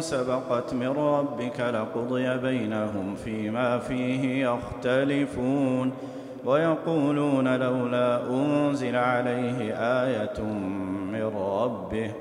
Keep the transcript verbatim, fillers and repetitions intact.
سبقت من ربك لقضي بينهم فيما فيه يختلفون ويقولون لولا أنزل عليه آية من ربه